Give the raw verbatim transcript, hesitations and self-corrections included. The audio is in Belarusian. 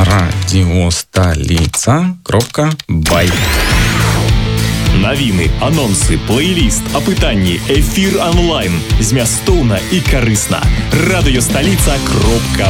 радиостолица кропка бай. Навіны, анонсы, плейліст, апытанні, эфір онлайн. Змястоўна і карысна. радыёсталіца кропка